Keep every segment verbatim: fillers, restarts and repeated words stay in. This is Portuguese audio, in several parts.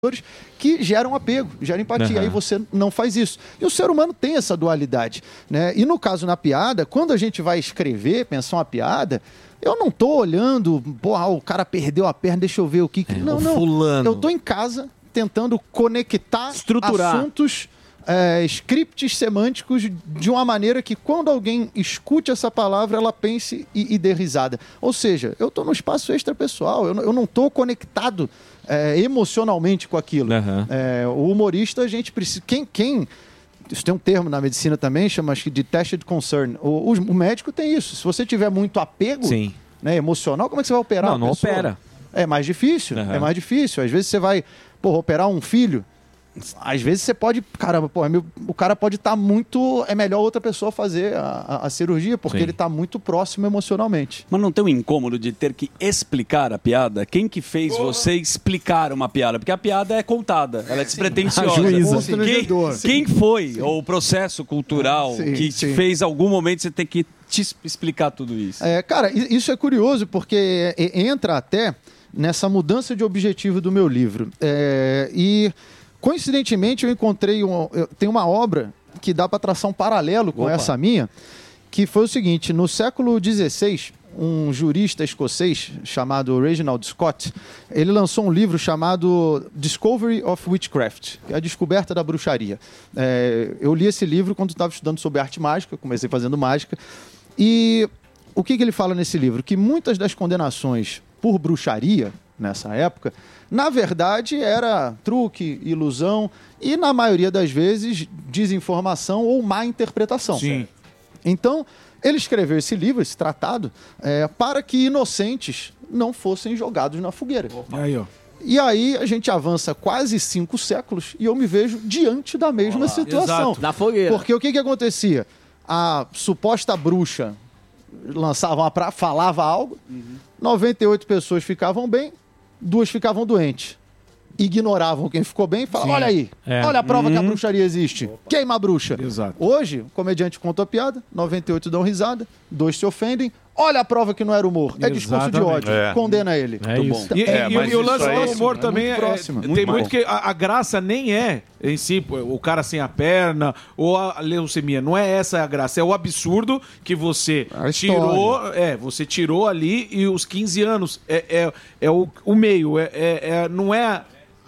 que geram apego, geram empatia. Uhum. Aí você não faz isso. E o ser humano tem essa dualidade, né? E no caso, na piada, quando a gente vai escrever, pensar uma piada, eu não tô olhando, pô, ah, o cara perdeu a perna, deixa eu ver o que... que... É, não, o não. fulano. Eu tô em casa tentando conectar Estruturar. assuntos, é, scripts semânticos de uma maneira que quando alguém escute essa palavra, ela pense e, e dê risada. Ou seja, eu tô no espaço extrapessoal, eu, não- eu não tô conectado é, emocionalmente com aquilo. Uhum. É, o humorista, a gente precisa... Quem... quem isso tem um termo na medicina também, chama acho que de tested concern. O, o, o médico tem isso. Se você tiver muito apego, Sim. né, emocional, como é que você vai operar Não, a não pessoa? opera. É mais difícil, Uhum. é mais difícil. Às vezes você vai, pô, operar um filho, às vezes você pode, caramba, pô, é meu- o cara pode estar muito, é melhor outra pessoa fazer a, a- a cirurgia, porque Sim. ele está muito próximo emocionalmente. Mas não tem um incômodo de ter que explicar a piada? Quem que fez você explicar uma piada? Porque a piada é contada, ela é despretensiosa. A juíza. Quem, quem foi o processo cultural Sim, que sim. fez algum momento você ter que te explicar tudo isso? É, cara, i- isso é curioso, porque é, entra até nessa mudança de objetivo do meu livro. É, e, coincidentemente, eu encontrei, um, eu, tem uma obra que dá para traçar um paralelo com Opa. essa minha, que foi o seguinte, no século dezesseis, um jurista escocês chamado Reginald Scott, ele lançou um livro chamado Discovery of Witchcraft, que é a descoberta da bruxaria. É, eu li esse livro quando estava estudando sobre arte mágica, comecei fazendo mágica, e o que, que ele fala nesse livro? Que muitas das condenações por bruxaria, nessa época, na verdade era truque, ilusão e, na maioria das vezes, desinformação ou má interpretação. Sim. Então, ele escreveu esse livro, esse tratado, é, para que inocentes não fossem jogados na fogueira. Aí, ó. E aí a gente avança quase cinco séculos e eu me vejo diante da mesma situação. Exato. Na fogueira. Porque o que, que acontecia? A suposta bruxa lançava uma pra... falava algo, noventa e oito pessoas ficavam bem, duas ficavam doentes. Ignoravam quem ficou bem e falavam, Sim. olha aí, É. olha a prova que a Hum. bruxaria existe. Queima a bruxa. Exato. Hoje, o comediante conta a piada, noventa e oito dão risada, dois se ofendem, olha a prova que não era humor. É discurso de Exatamente. ódio. É. Condena ele. É Muito isso. bom. E, É, e- mas e o isso lance aí do humor é também muito é, próximo. tem Muito muito bom. que a, a graça nem é em si pô, o cara sem a perna ou a leucemia, não é essa a graça, é o absurdo que você tirou, é, você tirou ali e os quinze anos é, é, é o, o meio, é, é- é- não é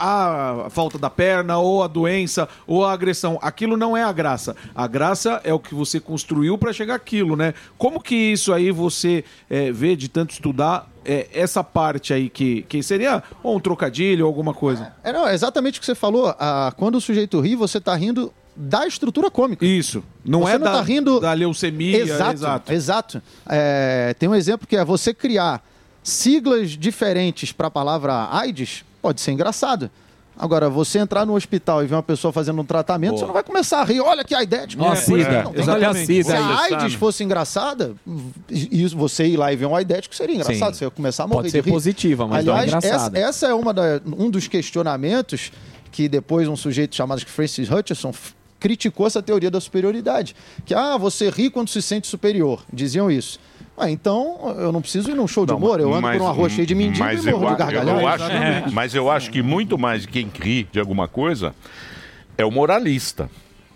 a falta da perna ou a doença ou a agressão, aquilo não é a graça. A graça é o que você construiu para chegar àquilo, né? Como que isso aí você é, vê de tanto estudar é, essa parte aí que, que seria ou um trocadilho ou alguma coisa? É, não, é exatamente o que você falou. Ah, quando o sujeito ri, você está rindo da estrutura cômica. Isso. Não você é não da, tá rindo... da leucemia. Exato, exato. exato. É, tem um exemplo que é você criar siglas diferentes para a palavra AIDS, pode ser engraçado. Agora, você entrar no hospital e ver uma pessoa fazendo um tratamento, Boa. você não vai começar a rir. Olha que aidético. Ó, a sida. Não tem Olha a como. sida Se aí. a AIDS fosse engraçada, e você ir lá e ver um aidético seria engraçado. Sim. Você ia começar a morrer Pode de ser rir. positiva, mas não é Aliás, engraçada. essa, essa é uma da- um dos questionamentos que depois um sujeito chamado Francis Hutcheson f- criticou essa teoria da superioridade. Que, ah, você ri quando se sente superior. Diziam isso. Ah, então eu não preciso ir num show de Não, humor, eu ando mas- por uma rua cheia de mendigo mas e morro eu, de a- gargalhada. eu acho, Mas eu acho que muito mais de quem ri de alguma coisa é o moralista.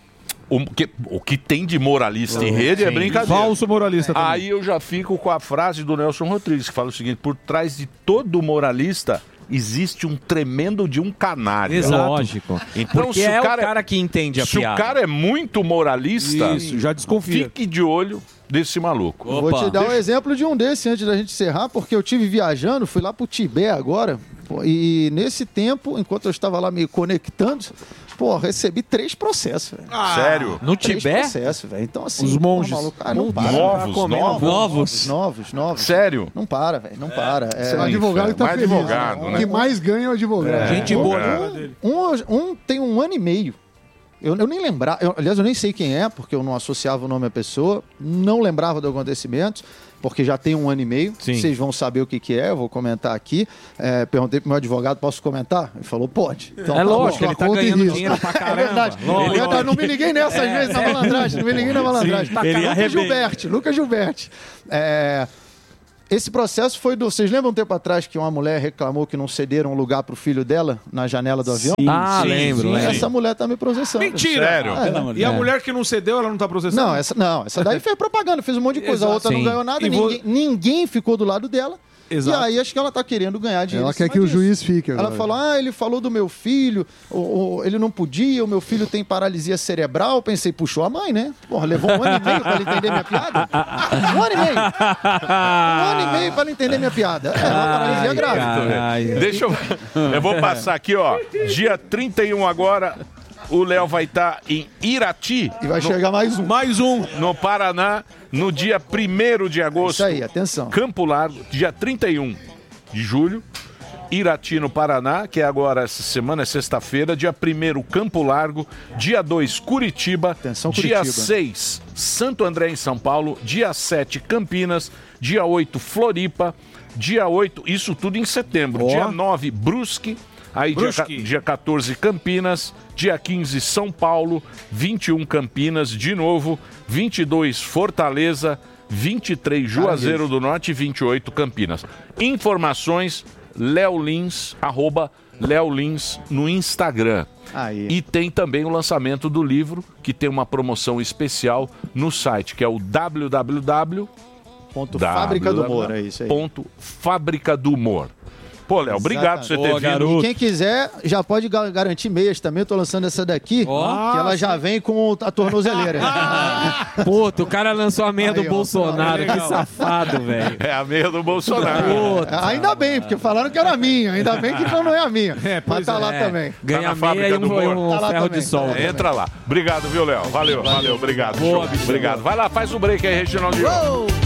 O que, o que tem de moralista em rede é Sim. brincadeira. Falso moralista também. Aí eu já fico com a frase do Nelson Rodrigues, que fala o seguinte: por trás de todo moralista existe um tremendo de um canário. Exato. Lógico. Então, Porque se é o o cara, cara que entende a se piada. o cara é muito moralista, Isso, já desconfia. fique de olho desse maluco. Vou te dar um exemplo de um desse antes da gente encerrar, porque eu tive viajando, fui lá pro Tibete agora, pô, e nesse tempo, enquanto eu estava lá me conectando, pô, recebi três processos. velho. Sério? No Três Tibete? processos, velho. Então, assim, Os monges. pô, maluco, ah, não para. Novos, Novos? novos. Novos, novos, novos. Sério? Não para, velho, não para. É, O advogado tá Mais feliz. advogado, O né? que mais ganha é o advogado. Gente boa. É. né? Um, um tem um ano e meio. Eu, eu nem lembrava, eu- aliás, eu nem sei quem é, porque eu não associava o nome à pessoa, não lembrava do acontecimento, porque já tem um ano e meio. Sim. Vocês vão saber o que, que é, eu vou comentar aqui. É, perguntei pro meu advogado, posso comentar? Ele falou, pode. Então, É tá lógico, bom. ele tá Conta e ganhando risco. dinheiro pra É caramba. verdade. Lógico. Eu ainda não me liguei nessas vezes na malandragem, não me liguei na malandragem. Sim, ele Lucas arrebenta. Gilberti, Lucas Gilberti. É, esse processo foi do... Vocês lembram um tempo atrás que uma mulher reclamou que não cederam um lugar pro filho dela na janela do avião? Sim, ah, sim, lembro, sim. lembro. Essa mulher tá me processando. Mentira! Sério? É, E a é. mulher que não cedeu, ela não tá processando? Não, essa, não, essa daí fez propaganda, fez um monte de coisa. Exato. A outra Sim. não ganhou nada, E ninguém, vou- ninguém ficou do lado dela. Exato. E aí acho que ela tá querendo ganhar dinheiro. Ela em quer cima que o disso. juiz fique Ela agora. falou, ah, ele falou do meu filho, ou, ou ele não podia, o meu filho tem paralisia cerebral. Eu pensei, puxou a mãe, né? Porra, levou um ano e meio pra ele entender minha piada? Um ano e meio. Um ano e meio pra ele entender minha piada. É uma paralisia grave. Caralho. Deixa eu. Eu vou passar aqui, ó. Dia trinta e um agora, o Léo vai estar em Irati, E vai chegar mais um. Mais um. no Paraná, no dia primeiro de agosto. Isso aí, atenção. Campo Largo, dia trinta e um de julho. Irati, no Paraná, que é agora essa semana, é sexta-feira. Dia primeiro, Campo Largo. Dia dois, Curitiba. Atenção, Dia Curitiba. seis, Santo André, em São Paulo. Dia sete, Campinas. Dia oito, Floripa. Dia oito, isso tudo em setembro. Ó. Dia nove, Brusque. Aí dia, Brusque. ca- dia quatorze, Campinas. Dia quinze, São Paulo. vinte e um, Campinas. De novo, vinte e dois, Fortaleza. vinte e três, Juazeiro do Norte. E vinte e oito, Campinas. Informações, Léo Lins, arroba Léo Lins no Instagram. Aí. E tem também o lançamento do livro, que tem uma promoção especial no site, que é o www Ponto Fábrica do Humor, é isso aí. Ponto Fábrica do Humor. Pô, Léo, obrigado por você ter Boa, vindo. garoto. E quem quiser, já pode ga- garantir meias também. Eu tô lançando essa daqui, Ó. que ela já vem com a tornozeleira. Puta, o cara lançou a meia Aí, do ó. Bolsonaro. Que Legal. safado, velho. É a meia do Bolsonaro. Puta. Ainda bem, porque falaram que era minha. Ainda bem que não é a minha. É, Mas pois tá é. lá também. Ganha Tá na meia fábrica e um, do humor. um Tá lá ferro também. de sol. É. Entra lá. Obrigado, viu, Léo? Valeu, valeu, obrigado. Boa, Show. bicho. Obrigado. Vai lá, faz o break aí, Reginaldinho.